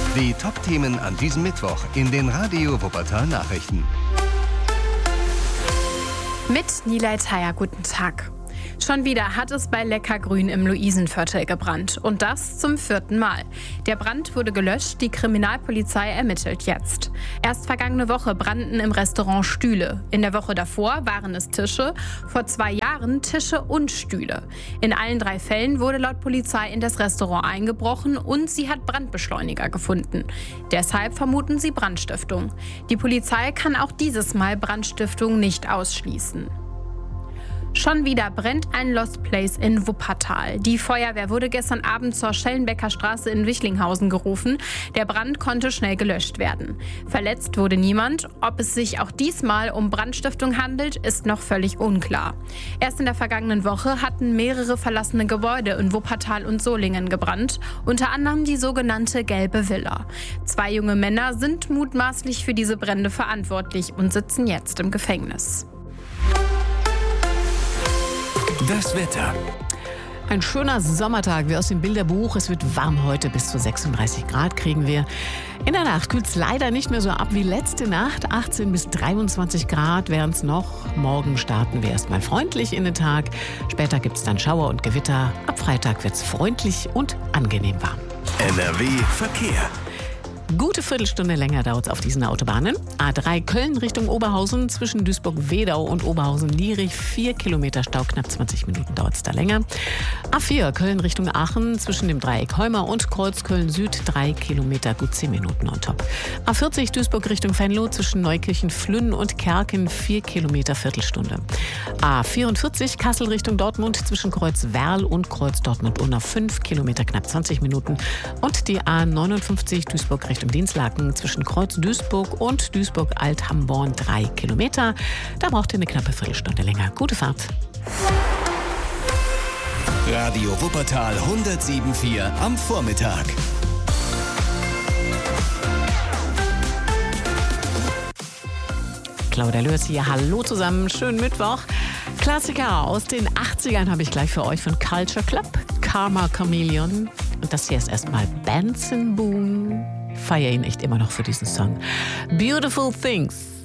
Die Top-Themen an diesem Mittwoch in den Radio Wuppertal Nachrichten. Mit Nilay Thayer, guten Tag. Schon wieder hat es bei Leckergrün im Luisenviertel gebrannt. Und das zum 4. Mal. Der Brand wurde gelöscht, die Kriminalpolizei ermittelt jetzt. Erst vergangene Woche brannten im Restaurant Stühle. In der Woche davor waren es Tische, vor 2 Jahren Tische und Stühle. In allen 3 Fällen wurde laut Polizei in das Restaurant eingebrochen und sie hat Brandbeschleuniger gefunden. Deshalb vermuten sie Brandstiftung. Die Polizei kann auch dieses Mal Brandstiftung nicht ausschließen. Schon wieder brennt ein Lost Place in Wuppertal. Die Feuerwehr wurde gestern Abend zur Schellenbecker Straße in Wichlinghausen gerufen. Der Brand konnte schnell gelöscht werden. Verletzt wurde niemand. Ob es sich auch diesmal um Brandstiftung handelt, ist noch völlig unklar. Erst in der vergangenen Woche hatten mehrere verlassene Gebäude in Wuppertal und Solingen gebrannt. Unter anderem die sogenannte Gelbe Villa. 2 junge Männer sind mutmaßlich für diese Brände verantwortlich und sitzen jetzt im Gefängnis. Das Wetter. Ein schöner Sommertag wie aus dem Bilderbuch. Es wird warm heute, bis zu 36 Grad kriegen wir. In der Nacht kühlt es leider nicht mehr so ab wie letzte Nacht. 18 bis 23 Grad wären es noch. Morgen starten wir erstmal freundlich in den Tag. Später gibt es dann Schauer und Gewitter. Ab Freitag wird es freundlich und angenehm warm. NRW Verkehr. Gute Viertelstunde länger dauert es auf diesen Autobahnen. A3 Köln Richtung Oberhausen zwischen Duisburg-Wedau und Oberhausen-Lierich. 4 Kilometer Stau, knapp 20 Minuten dauert es da länger. A4 Köln Richtung Aachen zwischen dem Dreieck Heumer und Kreuz Köln-Süd. 3 Kilometer, gut 10 Minuten on top. A40 Duisburg Richtung Venlo zwischen Neukirchen, Flünn und Kerken. 4 Kilometer, Viertelstunde. A44 Kassel Richtung Dortmund zwischen Kreuz Werl und Kreuz Dortmund-Unna. 5 Kilometer, knapp 20 Minuten. Und die A59 Duisburg Richtung Dinslaken zwischen Kreuz Duisburg und Duisburg-Alt-Hamborn 3 Kilometer. Da braucht ihr eine knappe Viertelstunde länger. Gute Fahrt. Radio Wuppertal 107.4 am Vormittag. Claudia Lörs hier. Hallo zusammen. Schönen Mittwoch. Klassiker aus den 80ern habe ich gleich für euch von Culture Club. Karma Chameleon. Und das hier ist erstmal Benson Boone. Ich feiere ihn echt immer noch für diesen Song. Beautiful Things.